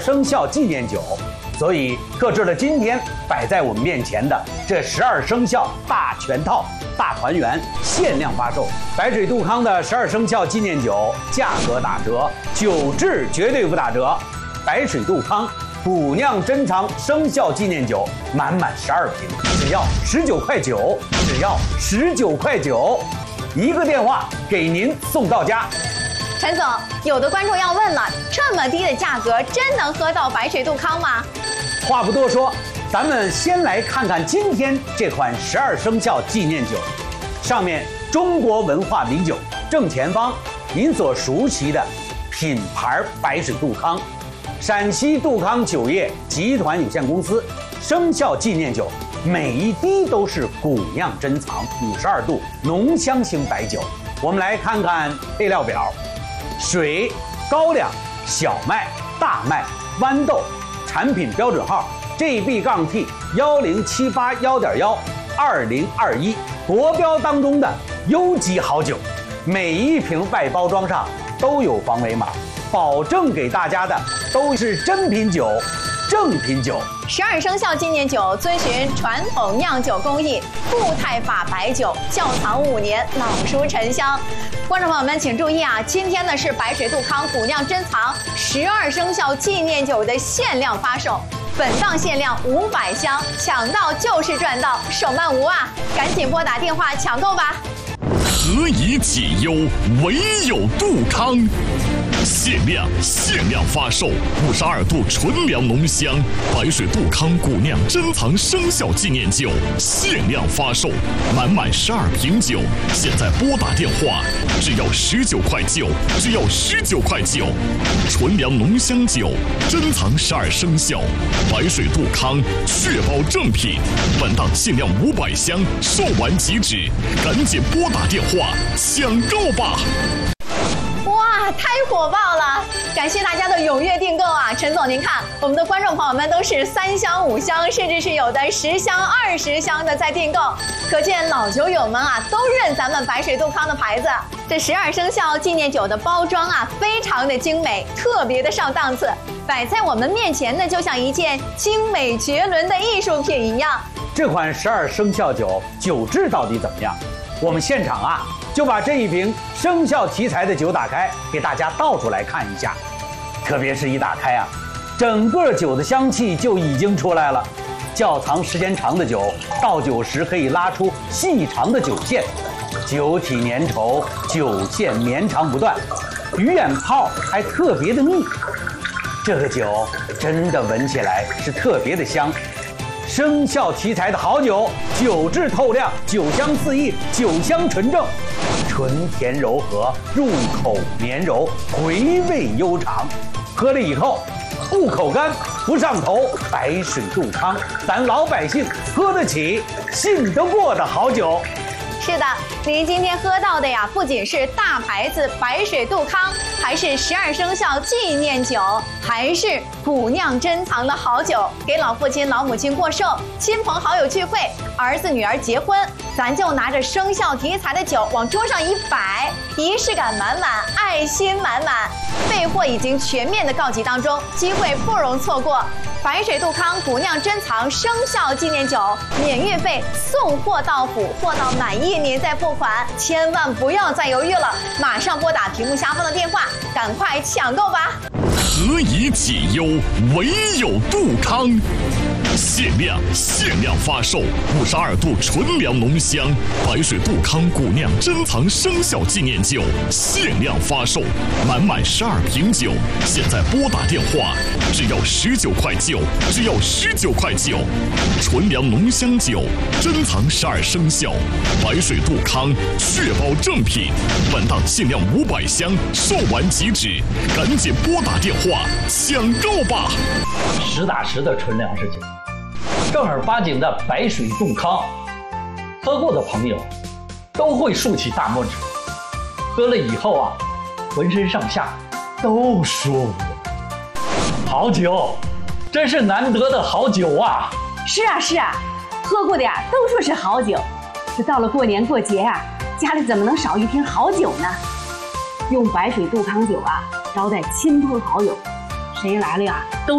生肖纪念酒，所以特制了今天摆在我们面前的这12生肖大全套大团圆限量发售。白水杜康的12生肖纪念酒价格打折，酒质绝对不打折。白水杜康古酿珍藏生肖纪念酒满满12瓶，只要19块9，只要19块9，一个电话给您送到家。 陈总，有的观众要问了，这么低的价格，真能喝到白水杜康吗？ 话不多说，咱们先来看看今天这款12生肖纪念酒，上面中国文化名酒，正前方您所熟悉的品牌白水杜康，陕西杜康酒业集团有限公司生肖纪念酒，每一滴都是古酿珍藏，52度浓香型白酒。我们来看看配料表。水、高粱、小麦、大麦、豌豆，产品标准号 GB-T10781.12021，国标当中的优级好酒。每一瓶外包装上都有防伪码，保证给大家的都是真品酒、正品酒。 12生肖纪念酒遵循传统酿酒工艺，固态法白酒，窖藏5年，老熟陈香。观众朋友们请注意啊，今天呢是白水杜康古酿珍藏12生肖纪念酒的限量发售，本档限量500箱，抢到就是赚到，手慢无啊！赶紧拨打电话抢购吧。 何以解忧，唯有杜康。限量发售52度纯粮浓香白水杜康古酿珍藏生肖纪念酒，限量发售，满12瓶酒，现在拨打电话，只要19块9，只要19块9，纯粮浓香酒，珍藏12生肖，白水杜康，确保正品，本档限量500箱，售完即止，赶紧拨打电话抢购吧！ 哇，太火爆了！感谢大家的踊跃订购啊！陈总，您看，我们的观众朋友们都是3箱、5箱，甚至是有的10箱、20箱的在订购，可见老酒友们啊都认咱们白水杜康的牌子。这12生肖纪念酒的包装啊，非常的精美，特别的上档次，摆在我们面前呢，就像一件精美绝伦的艺术品一样。 这款12生肖酒酒质到底怎么样？我们现场啊就把这一瓶生肖题材的酒打开，给大家倒出来看一下。特别是一打开啊，整个酒的香气就已经出来了。窖藏时间长的酒，倒酒时可以拉出细长的酒线，酒体粘稠，酒线绵长不断，鱼眼泡还特别的密。这个酒真的闻起来是特别的香。生肖题材的好酒，酒质透亮，酒香四溢，酒香纯正，醇甜柔和，入口绵柔，回味悠长。喝了以后不口干不上头，白水杜康，咱老百姓喝得起信得过的好酒。 是的，您今天喝到的呀，不仅是大牌子白水杜康，还是12生肖纪念酒，还是古酿珍藏的好酒。给老父亲、老母亲过寿，亲朋好友聚会，儿子女儿结婚，咱就拿着生肖题材的酒往桌上一摆，仪式感满满，爱心满满。备货已经全面的告急当中，机会不容错过。白水杜康古酿珍藏生肖纪念酒，免运费，送货到府，货到满意您再付款，千万不要再犹豫了，马上拨打屏幕下方的电话，赶快抢购吧！ 何以解忧，唯有杜康。限量发售52度纯粮浓香白水杜康古酿珍藏生肖纪念酒，限量发售，满12瓶酒，现在拨打电话，只要19块9，只要19块9，纯粮浓香酒，珍藏12生肖，白水杜康，确保正品，本档限量500箱，售完即止，赶紧拨打电话抢购吧！ 实打实的纯粮食酒，正儿八经的白水杜康，喝过的朋友都会竖起大拇指，喝了以后啊，浑身上下都舒服。好酒，真是难得的好酒啊！ 是啊，喝过的呀都说是好酒，这到了过年过节啊，家里怎么能少一瓶好酒呢？用白水杜康酒啊招待亲朋好友，谁来了呀都